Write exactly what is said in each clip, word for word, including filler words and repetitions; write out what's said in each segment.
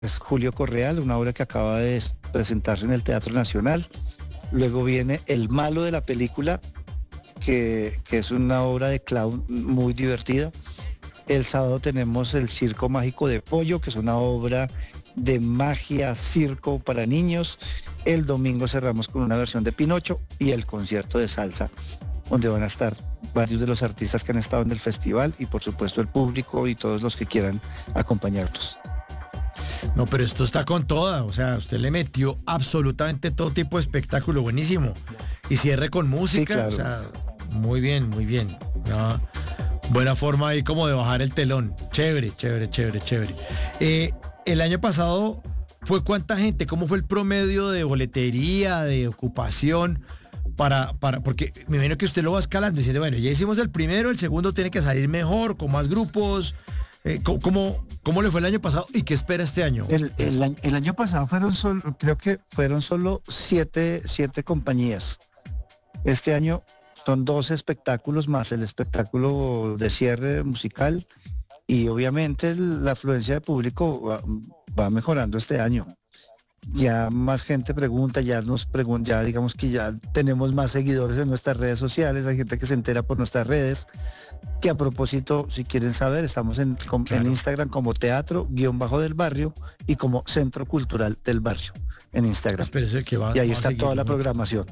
es Julio Correal, una obra que acaba de presentarse en el Teatro Nacional. Luego viene El malo de la película, que, que es una obra de clown muy divertida. El sábado tenemos El Circo Mágico de Pollo, que es una obra de magia, circo para niños. El domingo cerramos con una versión de Pinocho y el concierto de salsa, donde van a estar varios de los artistas que han estado en el festival y por supuesto el público y todos los que quieran acompañarnos. No, pero esto está con toda, o sea, usted le metió absolutamente todo tipo de espectáculo, buenísimo. Y cierre con música, sí, claro. O sea, muy bien, muy bien. No, buena forma ahí como de bajar el telón. Chévere, chévere, chévere, chévere. Eh, el año pasado fue cuánta gente, ¿cómo fue el promedio de boletería, de ocupación? Para, para, porque me imagino que usted lo va escalando diciendo, bueno, ya hicimos el primero, el segundo tiene que salir mejor, con más grupos. Eh, ¿cómo, ¿Cómo le fue el año pasado y qué espera este año? El, el, año, el año pasado fueron solo, creo que fueron solo siete, siete compañías. Este año son dos espectáculos más el espectáculo de cierre musical y obviamente la afluencia de público va, va mejorando este año. Ya más gente pregunta, ya nos pregunta, ya digamos que ya tenemos más seguidores en nuestras redes sociales, hay gente que se entera por nuestras redes, que a propósito, si quieren saber, estamos en, con, claro. en Instagram como Teatro guión bajo del Barrio y como Centro Cultural del Barrio en Instagram. Espérese que va, y ahí va está seguir, toda la ¿no? programación.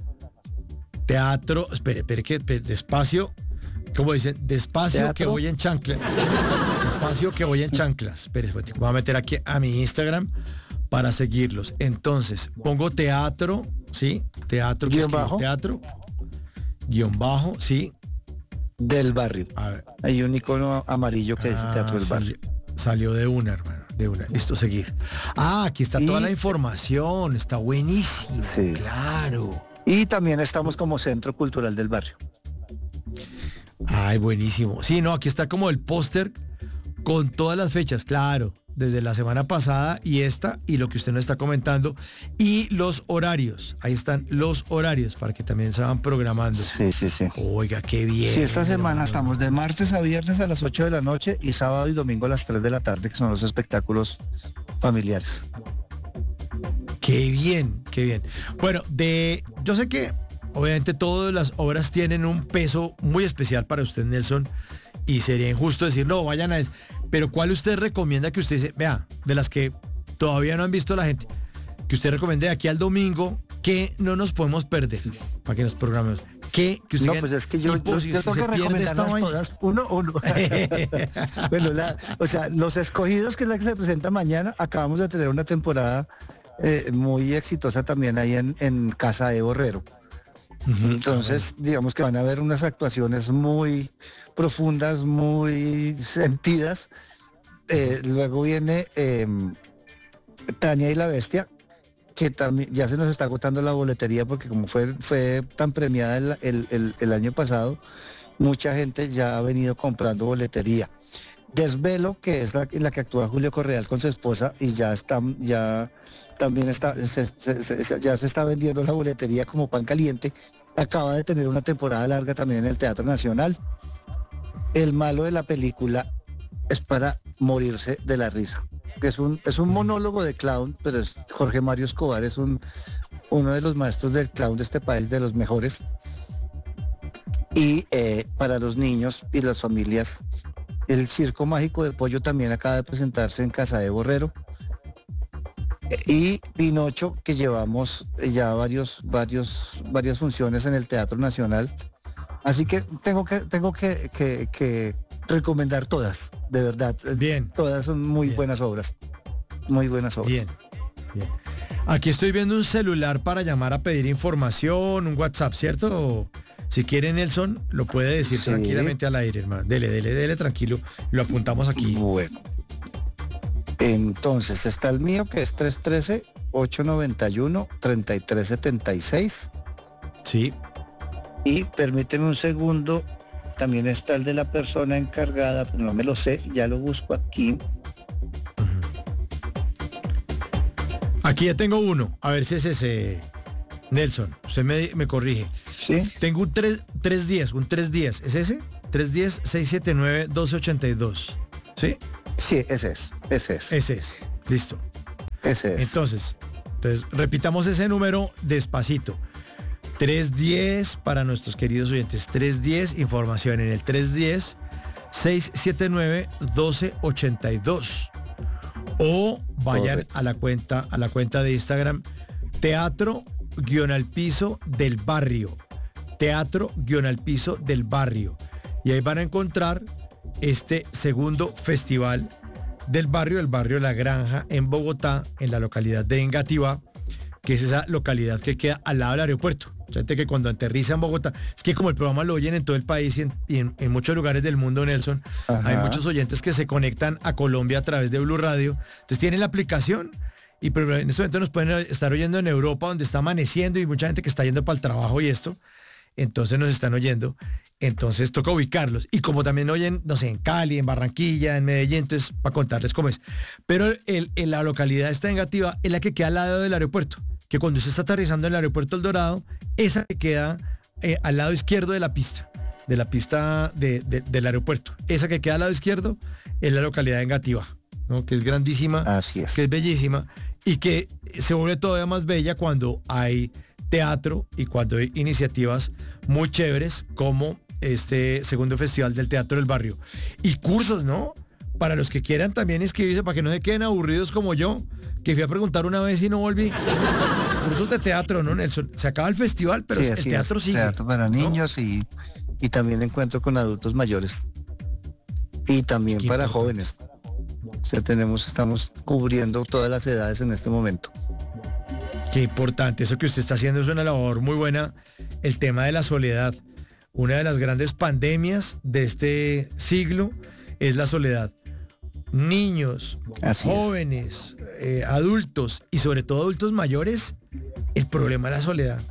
Teatro, espere, espere que despacio, como dicen, despacio Teatro. Que voy en chanclas. Despacio que voy en chanclas. Espere, voy a meter aquí a mi Instagram para seguirlos. Entonces, pongo teatro, ¿sí? Teatro, guión bajo. Teatro, guión bajo, sí. Del Barrio. A ver. Hay un icono amarillo que ah, dice Teatro del Barrio. Salió, salió de una, hermano, de una. Listo, seguir. Ah, aquí está y, toda la información, está buenísimo. Sí. Claro. Y también estamos como Centro Cultural del Barrio. Ay, buenísimo. Sí, no, aquí está como el póster con todas las fechas, claro. Desde la semana pasada y esta y lo que usted nos está comentando y los horarios, ahí están los horarios para que también se van programando. Sí, sí, sí. Oiga, qué bien. Sí, esta semana estamos de martes a viernes a las ocho de la noche y sábado y domingo a las tres de la tarde, que son los espectáculos familiares. Qué bien, qué bien. Bueno, de yo sé que obviamente todas las obras tienen un peso muy especial para usted, Nelson, y sería injusto decir, no, vayan a... Pero ¿cuál usted recomienda que usted dice, vea, de las que todavía no han visto la gente, que usted recomiende de aquí al domingo, que no nos podemos perder, para que nos programemos? ¿Qué? Que usted no, pues es que yo, yo, yo tengo que recomendarlas todas, uno, uno. Bueno, la, o sea, Los Escogidos, que es la que se presenta mañana, acabamos de tener una temporada eh, muy exitosa también ahí en, en Casa de Borrero. Uh-huh. Entonces, digamos que van a haber unas actuaciones muy profundas, muy sentidas. Eh, luego viene eh, Tania y la Bestia, que también ya se nos está agotando la boletería porque como fue, fue tan premiada el, el, el, el año pasado, mucha gente ya ha venido comprando boletería. Desvelo, que es la, la que actúa Julio Correal con su esposa y ya está, ya también está, se, se, se, ya se está vendiendo la boletería como pan caliente. Acaba de tener una temporada larga también en el Teatro Nacional. El malo de la película es para morirse de la risa. Es un, es un monólogo de clown, pero es Jorge Mario Escobar es un, uno de los maestros del clown de este país, de los mejores. Y eh, para los niños y las familias, el Circo Mágico de Pollo también acaba de presentarse en Casa de Borrero. Y Pinocho, que llevamos ya varios, varios, varias funciones en el Teatro Nacional. Así que tengo que, tengo que, que, que recomendar todas, de verdad. Bien. Todas son muy bien. buenas obras. Muy buenas obras. Bien. Bien. Aquí estoy viendo un celular para llamar a pedir información, un WhatsApp, ¿cierto? O, si quiere, Nelson, lo puede decir sí. tranquilamente al aire, hermano. Dele, dele, dele tranquilo. Lo apuntamos aquí. Bueno. Entonces está el mío, que es tres uno tres, ocho nueve uno, tres tres siete seis. Sí. Y permíteme un segundo, también está el de la persona encargada, pero no me lo sé, ya lo busco aquí. Aquí ya tengo uno, a ver si es ese, Nelson, usted me, me corrige. Sí. Tengo un tres diez, un tres diez, ¿es ese? tres diez, seis siete nueve, doce ochenta y dos, ¿sí? Sí, ese es, ese es. Ese es, listo. Ese es. Entonces, entonces, repitamos ese número despacito. trescientos diez para nuestros queridos oyentes. trescientos diez, información en el trescientos diez, seiscientos setenta y nueve, doce ochenta y dos. O vayan a la cuenta, a la cuenta de Instagram, teatro guión al piso del barrio. Teatro guión al piso del barrio. Y ahí van a encontrar este segundo festival del barrio, el barrio La Granja en Bogotá, en la localidad de Engativá, que es esa localidad que queda al lado del aeropuerto. Gente que cuando aterriza en Bogotá, es que como el programa lo oyen en todo el país y en, y en, en muchos lugares del mundo, Nelson, ajá, hay muchos oyentes que se conectan a Colombia a través de Blue Radio. Entonces tienen la aplicación y pero en este momento nos pueden estar oyendo en Europa, donde está amaneciendo y mucha gente que está yendo para el trabajo y esto. Entonces nos están oyendo. Entonces toca ubicarlos. Y como también oyen, no sé, en Cali, en Barranquilla, en Medellín, entonces para contarles cómo es. Pero el, el, la localidad esta negativa es la que queda al lado del aeropuerto. Que cuando usted está aterrizando en el aeropuerto El Dorado, esa que queda eh, al lado izquierdo de la pista, de la pista de, de, del aeropuerto. Esa que queda al lado izquierdo es la localidad de Engativá, ¿no? Que es grandísima, así es, que es bellísima y que se vuelve todavía más bella cuando hay teatro y cuando hay iniciativas muy chéveres como este segundo festival del teatro del barrio. Y cursos, ¿no? Para los que quieran también inscribirse, para que no se queden aburridos como yo, que fui a preguntar una vez y no volví. Cursos de teatro, ¿no, Nelson? Se acaba el festival, pero sí, el teatro es, sigue. Teatro para niños, ¿no? y, y también encuentro con adultos mayores. Y también para importante. Jóvenes. O sea, tenemos, estamos cubriendo todas las edades en este momento. Qué importante. Eso que usted está haciendo es una labor muy buena. El tema de la soledad. Una de las grandes pandemias de este siglo es la soledad. Niños, así jóvenes, eh, adultos y sobre todo adultos mayores, el problema de la soledad.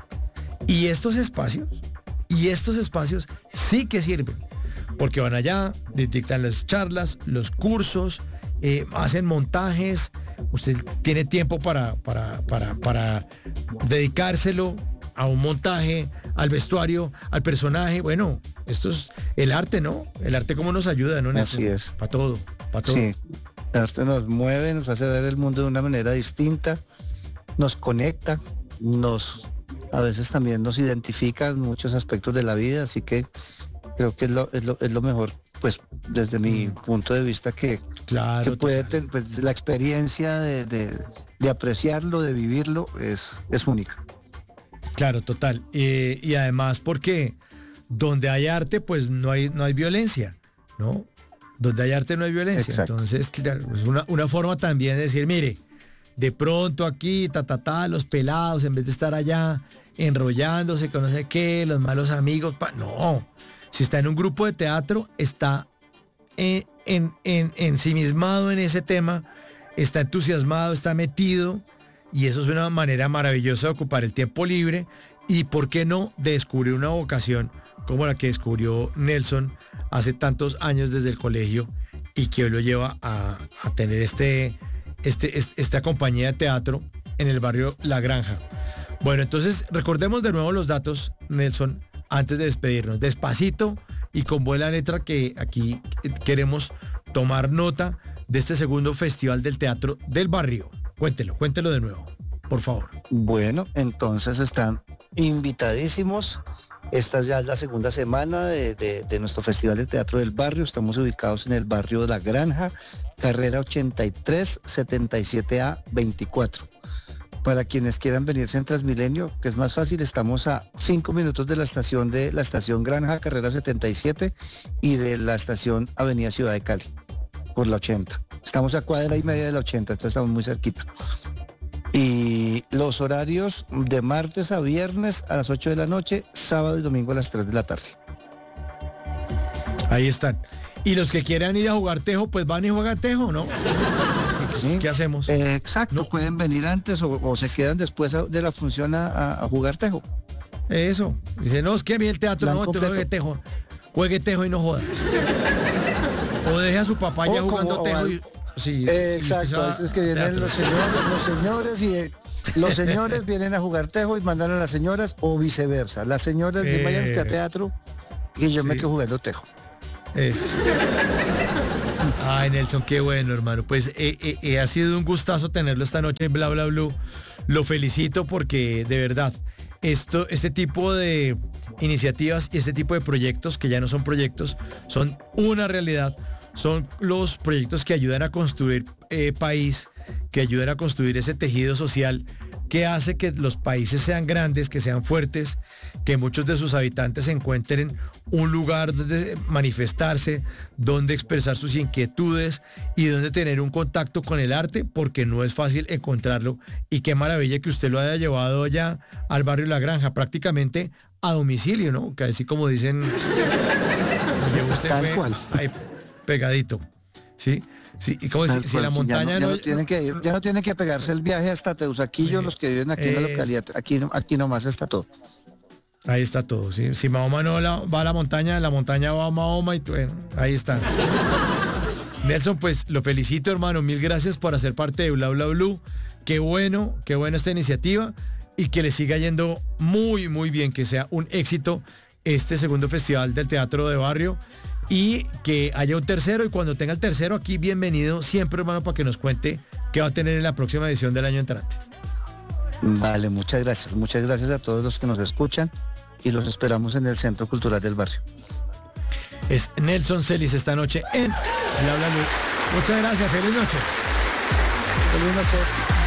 Y estos espacios, y estos espacios sí que sirven, porque van allá, les dictan las charlas, los cursos, eh, hacen montajes, usted tiene tiempo para, para, para, para dedicárselo a un montaje, al vestuario, al personaje. Bueno, esto es el arte, ¿no? El arte cómo nos ayuda, ¿no? Así es. Para todo, para todo. Sí, el arte nos mueve, nos hace ver el mundo de una manera distinta, nos conecta, nos a veces también nos identifica en muchos aspectos de la vida, así que creo que es lo, es lo, es lo mejor, pues desde mi punto de vista que, claro, que puede tener, pues, la experiencia de, de, de apreciarlo, de vivirlo, es, es única. Claro, total. Eh, y además porque donde hay arte, pues no hay, no hay violencia, ¿no? Donde hay arte no hay violencia. Exacto. Entonces, claro, es una, una forma también de decir, mire, de pronto aquí, ta, ta, ta, los pelados, en vez de estar allá enrollándose con no sé qué, los malos amigos, pa, no. Si está en un grupo de teatro, está en, en, en, ensimismado en ese tema, está entusiasmado, está metido. Y eso es una manera maravillosa de ocupar el tiempo libre y, ¿por qué no?, de descubrir una vocación como la que descubrió Nelson hace tantos años desde el colegio y que hoy lo lleva a, a tener este, este, este, esta compañía de teatro en el barrio La Granja. Bueno, entonces recordemos de nuevo los datos, Nelson, antes de despedirnos. Despacito y con buena letra, que aquí queremos tomar nota de este segundo festival del teatro del barrio. Cuéntelo, cuéntelo de nuevo, por favor. Bueno, entonces están invitadísimos. Esta ya es la segunda semana de, de, de nuestro Festival de Teatro del Barrio. Estamos ubicados en el barrio de La Granja, carrera ochenta y tres, setenta y siete A veinticuatro. Para quienes quieran venirse en Transmilenio, que es más fácil, estamos a cinco minutos de la estación de la estación Granja, carrera setenta y siete, y de la estación Avenida Ciudad de Cali, por la ochenta. Estamos a cuadra y media de la ochenta, entonces estamos muy cerquita. Y los horarios de martes a viernes a las ocho de la noche, sábado y domingo a las tres de la tarde. Ahí están. Y los que quieran ir a jugar tejo, pues van y juegan tejo, ¿no? Sí. ¿Qué hacemos? Eh, exacto, no. Pueden venir antes o, o se quedan después de la función a, a jugar tejo. Eso. Dice, no, es que a mí el teatro Plan no, completo. Juegue tejo. Juegue tejo y no joda. O deje a su papá ya jugando como, tejo. Y, sí, eh, exacto, es que vienen los señores, los señores y eh, los señores vienen a jugar tejo y mandan a las señoras o viceversa. Las señoras eh, vayan a teatro y yo sí. me quedo jugando tejo. Eso. Ay, Nelson, qué bueno, hermano. Pues eh, eh, eh, ha sido un gustazo tenerlo esta noche en Bla Bla Blue. Lo felicito porque de verdad, esto, este tipo de iniciativas y este tipo de proyectos, que ya no son proyectos, son una realidad. Son los proyectos que ayudan a construir eh, país, que ayudan a construir ese tejido social que hace que los países sean grandes, que sean fuertes, que muchos de sus habitantes encuentren un lugar donde manifestarse, donde expresar sus inquietudes y donde tener un contacto con el arte, porque no es fácil encontrarlo. Y qué maravilla que usted lo haya llevado ya al barrio La Granja, prácticamente a domicilio, ¿no? Que así como dicen, llevó usted Tal fue cual. ahí pegadito, ¿sí? Sí, y como si, si la montaña ya no, ya no, no tienen que ir, ya no tienen que pegarse el viaje hasta Teusaquillo, los que viven aquí en la Eh, localidad, aquí, no- aquí nomás está todo. ahí está todo, ¿sí? Si Mahoma no la- va a la montaña, la montaña va a Mahoma y bueno, ahí está. Nelson, pues lo felicito, hermano, mil gracias por hacer parte de Bla Bla Blue. Qué bueno, qué buena esta iniciativa y que le siga yendo muy, muy bien, que sea un éxito este segundo festival del teatro de barrio. Y que haya un tercero, y cuando tenga el tercero aquí, bienvenido siempre, hermano, para que nos cuente qué va a tener en la próxima edición del año entrante. Vale, muchas gracias. Muchas gracias a todos los que nos escuchan y los esperamos en el Centro Cultural del Barrio. Es Nelson Celis esta noche en Bla Bla Blue. Muchas gracias, feliz noche. Feliz noche.